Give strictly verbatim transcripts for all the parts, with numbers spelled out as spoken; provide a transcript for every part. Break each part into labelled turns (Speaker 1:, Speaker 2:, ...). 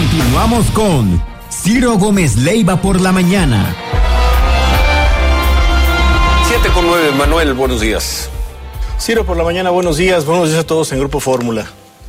Speaker 1: Continuamos con Ciro Gómez Leiva por la mañana.
Speaker 2: siete con nueve, Manuel, buenos días.
Speaker 3: Ciro por la mañana, buenos días, buenos días a todos en Grupo Fórmula.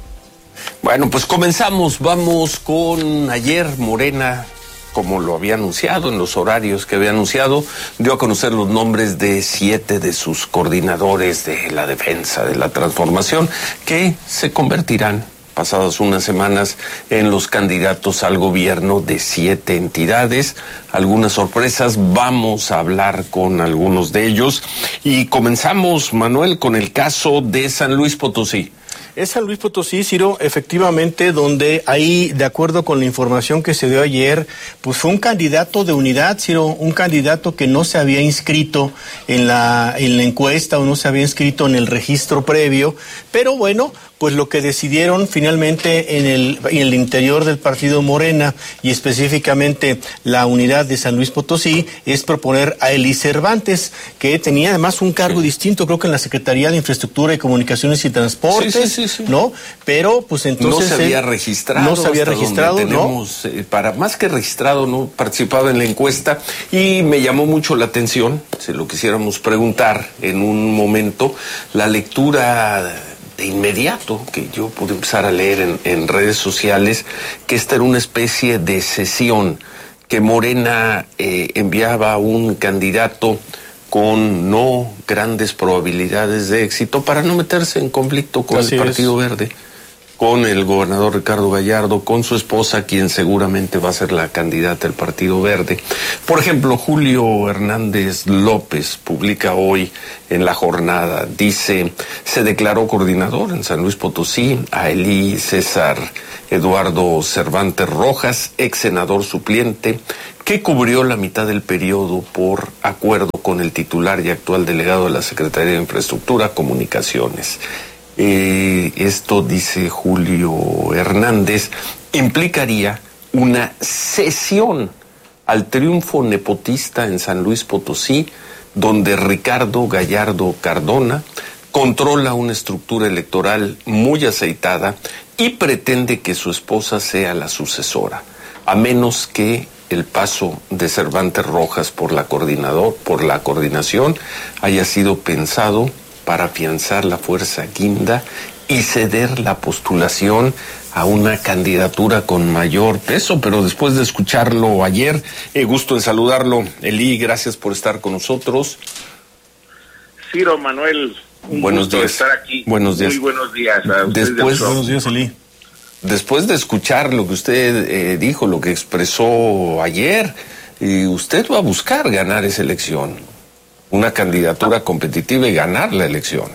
Speaker 2: Bueno, pues comenzamos, vamos con ayer Morena, como lo había anunciado en los horarios que había anunciado, dio a conocer los nombres de siete de sus coordinadores de la defensa de la transformación, que se convertirán pasadas unas semanas en los candidatos al gobierno de siete entidades. Algunas sorpresas, vamos a hablar con algunos de ellos. Y comenzamos, Manuel, con el caso de San Luis Potosí.
Speaker 3: Es San Luis Potosí, Ciro, efectivamente, donde ahí, de acuerdo con la información que se dio ayer, pues fue un candidato de unidad, Ciro, un candidato que no se había inscrito en la, en la encuesta o no se había inscrito en el registro previo, pero bueno, pues lo que decidieron finalmente en el, en el interior del partido Morena y específicamente la unidad de San Luis Potosí es proponer a Eli Cervantes, que tenía además un cargo sí. distinto, creo que en la Secretaría de Infraestructura y Comunicaciones y Transportes, sí, sí, sí, sí. ¿no? Pero pues entonces...
Speaker 2: No se había registrado.
Speaker 3: No se había registrado,
Speaker 2: tenemos,
Speaker 3: ¿no?
Speaker 2: Eh, para más que registrado, no participaba en la encuesta y me llamó mucho la atención, si lo quisiéramos preguntar en un momento, la lectura de inmediato, que yo pude empezar a leer en, en redes sociales, que esta era una especie de sesión, que Morena eh, enviaba a un candidato con no grandes probabilidades de éxito para no meterse en conflicto con Así el Partido es. Verde, con el gobernador Ricardo Gallardo, con su esposa, quien seguramente va a ser la candidata del Partido Verde. Por ejemplo, Julio Hernández López publica hoy en La Jornada, dice, se declaró coordinador en San Luis Potosí a Eli César Eduardo Cervantes Rojas, ex senador suplente, que cubrió la mitad del periodo por acuerdo con el titular y actual delegado de la Secretaría de Infraestructura, Comunicaciones. Eh, esto, dice Julio Hernández, implicaría una cesión al triunfo nepotista en San Luis Potosí, donde Ricardo Gallardo Cardona controla una estructura electoral muy aceitada y pretende que su esposa sea la sucesora, a menos que el paso de Cervantes Rojas por la coordinador, por la coordinación haya sido pensado para afianzar la fuerza guinda y ceder la postulación a una candidatura con mayor peso. Pero después de escucharlo ayer, eh, gusto en saludarlo. Eli, gracias por estar con nosotros.
Speaker 4: Ciro, Manuel, un
Speaker 2: buenos
Speaker 4: gusto
Speaker 2: días.
Speaker 4: estar aquí.
Speaker 2: Buenos días.
Speaker 4: Muy buenos días a ustedes.
Speaker 2: Después,
Speaker 3: buenos días, Eli.
Speaker 2: Después de escuchar lo que usted eh, dijo, lo que expresó ayer, y usted va a buscar ganar esa elección, una candidatura competitiva y ganar la elección.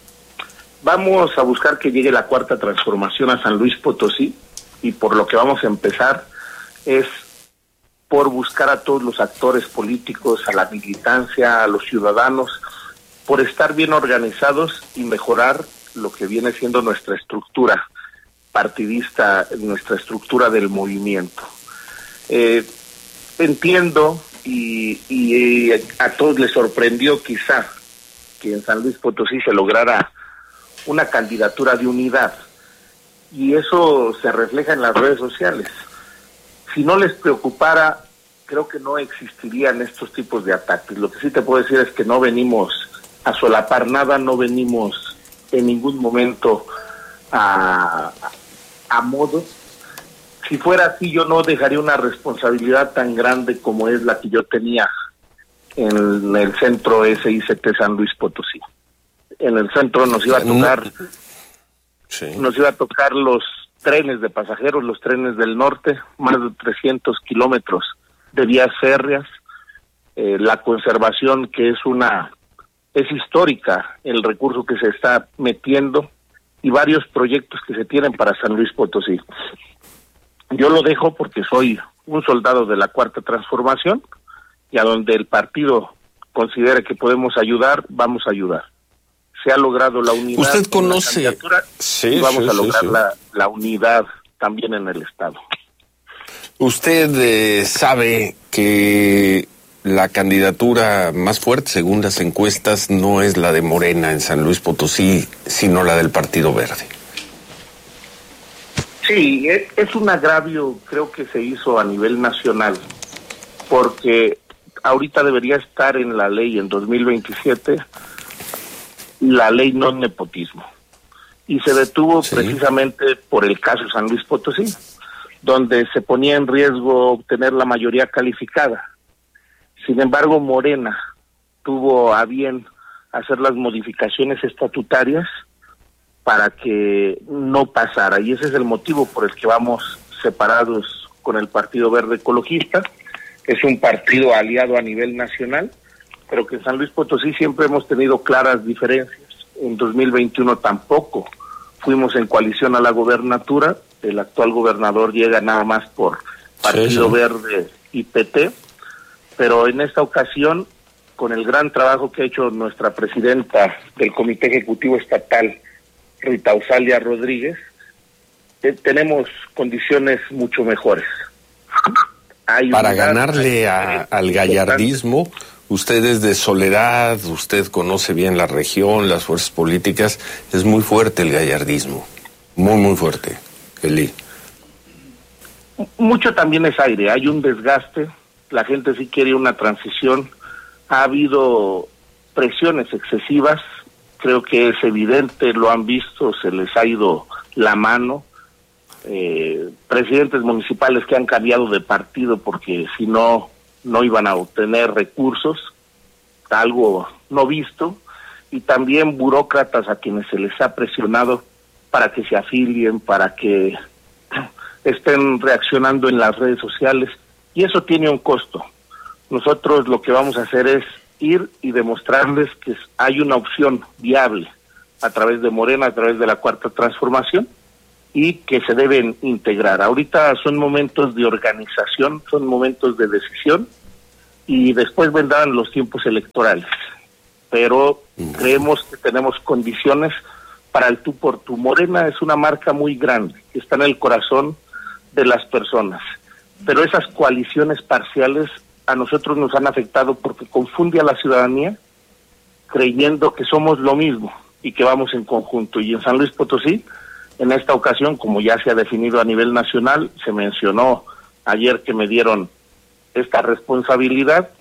Speaker 4: Vamos a buscar que llegue la cuarta transformación a San Luis Potosí, y por lo que vamos a empezar es por buscar a todos los actores políticos, a la militancia, a los ciudadanos, por estar bien organizados y mejorar lo que viene siendo nuestra estructura partidista, nuestra estructura del movimiento. Eh, entiendo y, y eh, a todos les sorprendió quizá que en San Luis Potosí se lograra una candidatura de unidad, y eso se refleja en las redes sociales. Si no les preocupara, creo que no existirían estos tipos de ataques. Lo que sí te puedo decir es que no venimos a solapar nada, no venimos en ningún momento a, a modo. Si fuera así, yo no dejaría una responsabilidad tan grande como es la que yo tenía en el centro S I C T San Luis Potosí. En el centro nos iba a tocar, sí. nos iba a tocar los trenes de pasajeros, los trenes del norte, más de trescientos kilómetros de vías férreas, eh, la conservación, que es una, es histórica el recurso que se está metiendo, y varios proyectos que se tienen para San Luis Potosí. Yo lo dejo porque soy un soldado de la Cuarta Transformación, y a donde el partido considere que podemos ayudar, vamos a ayudar. Se ha logrado la unidad.
Speaker 2: Usted conoce,
Speaker 4: sí, y vamos sí, a lograr sí, sí. La, la unidad también en el Estado.
Speaker 2: Usted eh, sabe que la candidatura más fuerte, según las encuestas, no es la de Morena en San Luis Potosí, sino la del Partido Verde.
Speaker 4: Sí, es un agravio, creo que se hizo a nivel nacional, porque ahorita debería estar en la ley en dos mil veintisiete la ley no nepotismo, y se detuvo sí. precisamente por el caso San Luis Potosí, donde se ponía en riesgo obtener la mayoría calificada. Sin embargo, Morena tuvo a bien hacer las modificaciones estatutarias para que no pasara, y ese es el motivo por el que vamos separados con el Partido Verde Ecologista. Es un partido aliado a nivel nacional, pero que en San Luis Potosí siempre hemos tenido claras diferencias. En dos mil veintiuno tampoco fuimos en coalición a la gobernatura, el actual gobernador llega nada más por Partido sí, sí. Verde y P T, pero en esta ocasión, con el gran trabajo que ha hecho nuestra presidenta del Comité Ejecutivo Estatal, Rita Ausalia Rodríguez, eh, tenemos condiciones mucho mejores. Hay
Speaker 2: Para ganarle a, al gallardismo, usted es de Soledad, usted conoce bien la región, las fuerzas políticas, es muy fuerte el gallardismo, muy, muy fuerte, Eli.
Speaker 4: Mucho también es aire, hay un desgaste, la gente sí quiere una transición, ha habido presiones excesivas, creo que es evidente, lo han visto, se les ha ido la mano, eh, presidentes municipales que han cambiado de partido porque si no, no iban a obtener recursos, algo no visto, y también burócratas a quienes se les ha presionado para que se afilien, para que estén reaccionando en las redes sociales, y eso tiene un costo. Nosotros lo que vamos a hacer es ir y demostrarles que hay una opción viable a través de Morena, a través de la Cuarta Transformación, y que se deben integrar. Ahorita son momentos de organización, son momentos de decisión, y después vendrán los tiempos electorales. Pero creemos que tenemos condiciones para el tú por tú. Morena es una marca muy grande, que está en el corazón de las personas, pero esas coaliciones parciales a nosotros nos han afectado porque confunde a la ciudadanía creyendo que somos lo mismo y que vamos en conjunto. Y en San Luis Potosí, en esta ocasión, como ya se ha definido a nivel nacional, se mencionó ayer que me dieron esta responsabilidad,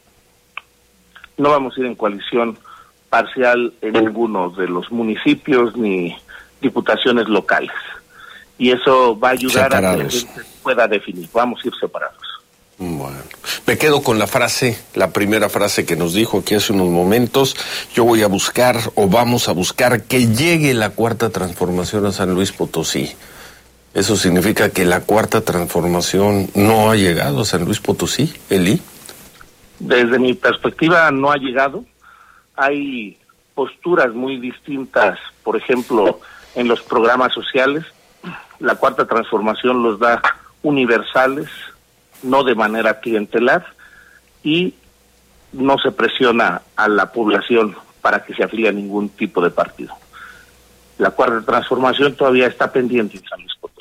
Speaker 4: no vamos a ir en coalición parcial en ninguno de los municipios ni diputaciones locales. Y eso va a ayudar separados. A que la gente pueda definir. Vamos a ir separados.
Speaker 2: Bueno, me quedo con la frase, la primera frase que nos dijo aquí hace unos momentos. Yo voy a buscar, o vamos a buscar, que llegue la Cuarta Transformación a San Luis Potosí. ¿Eso significa que la Cuarta Transformación no ha llegado a San Luis Potosí, Eli?
Speaker 4: Desde mi perspectiva no ha llegado. Hay posturas muy distintas, por ejemplo, en los programas sociales. La Cuarta Transformación los da universales, no de manera clientelar, y no se presiona a la población para que se afilie a ningún tipo de partido. La Cuarta Transformación todavía está pendiente en San Luis Potosí.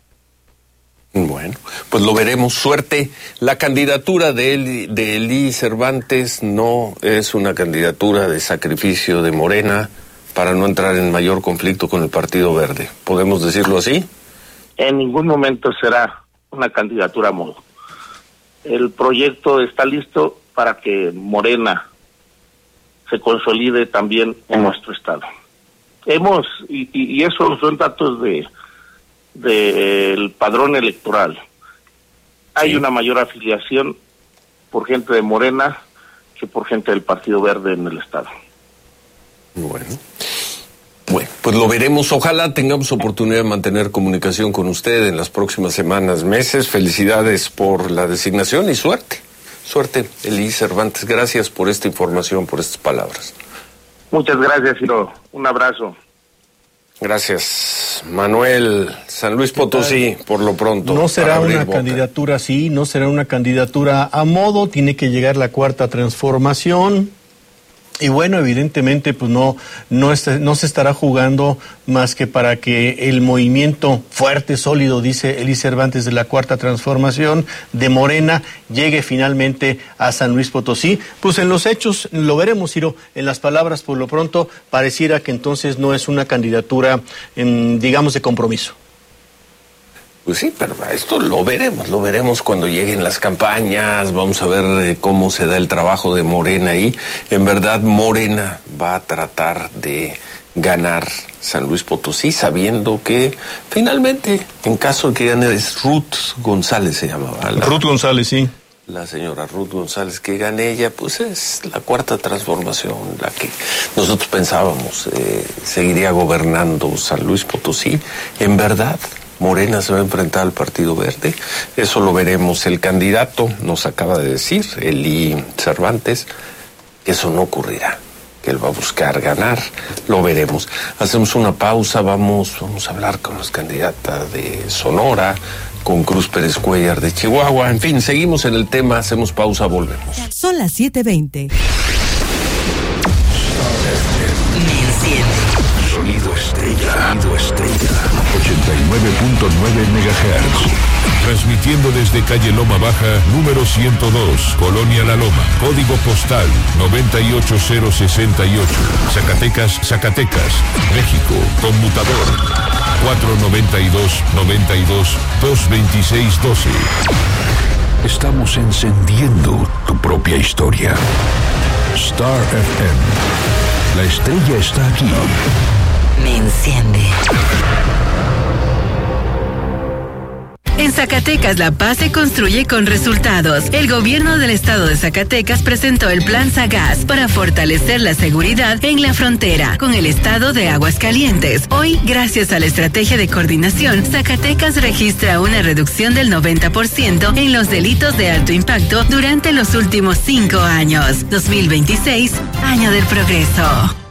Speaker 2: Bueno, pues lo veremos. Suerte. La candidatura de Eli, de Eli Cervantes no es una candidatura de sacrificio de Morena para no entrar en mayor conflicto con el Partido Verde. ¿Podemos decirlo así?
Speaker 4: En ningún momento será una candidatura a modo. El proyecto está listo para que Morena se consolide también en nuestro estado. Hemos, y, y, y esos son datos de del padrón electoral. Hay sí. una mayor afiliación por gente de Morena que por gente del Partido Verde en el estado.
Speaker 2: Bueno. Bueno, pues lo veremos. Ojalá tengamos oportunidad de mantener comunicación con usted en las próximas semanas, meses. Felicidades por la designación y suerte. Suerte, Eli Cervantes. Gracias por esta información, por estas palabras.
Speaker 4: Muchas gracias, Ciro. Un abrazo.
Speaker 2: Gracias, Manuel. San Luis Potosí, por lo pronto.
Speaker 3: No será una candidatura así, no será una candidatura a modo. Tiene que llegar la Cuarta Transformación. Y bueno, evidentemente, pues no, no, está, no se estará jugando más que para que el movimiento fuerte, sólido, dice Eli Cervantes, de la Cuarta Transformación de Morena, llegue finalmente a San Luis Potosí. Pues en los hechos, lo veremos, Ciro, en las palabras, por lo pronto, pareciera que entonces no es una candidatura, en, digamos, de compromiso.
Speaker 2: Pues sí, pero esto lo veremos, lo veremos cuando lleguen las campañas, vamos a ver eh, cómo se da el trabajo de Morena ahí. En verdad, Morena va a tratar de ganar San Luis Potosí, sabiendo que finalmente, en caso de que gane, es Ruth González se llamaba. La,
Speaker 3: Ruth González, sí.
Speaker 2: La señora Ruth González, que gane ella, pues es la cuarta transformación, la que nosotros pensábamos eh, seguiría gobernando San Luis Potosí. En verdad, Morena se va a enfrentar al Partido Verde, eso lo veremos. El candidato nos acaba de decir, Eli Cervantes, que eso no ocurrirá, que él va a buscar ganar, lo veremos. Hacemos una pausa, vamos, vamos a hablar con los candidatas de Sonora, con Cruz Pérez Cuellar de Chihuahua, en fin, seguimos en el tema, hacemos pausa, volvemos.
Speaker 5: Son las siete veinte.
Speaker 6: Sonido estrella. Sonido estrella. ochenta y nueve punto nueve megahertz. Transmitiendo desde calle Loma Baja, número ciento dos, Colonia La Loma. Código postal noventa y ocho cero sesenta y ocho. Zacatecas, Zacatecas, México. Conmutador cuatro noventa y dos, noventa y dos, dos veintiséis doce. Estamos encendiendo tu propia historia. Star F M. La estrella está aquí.
Speaker 5: Me enciende. En Zacatecas, la paz se construye con resultados. El gobierno del estado de Zacatecas presentó el Plan Sagaz para fortalecer la seguridad en la frontera con el estado de Aguascalientes. Hoy, gracias a la estrategia de coordinación, Zacatecas registra una reducción del noventa por ciento en los delitos de alto impacto durante los últimos cinco años. dos mil veintiséis, año del progreso.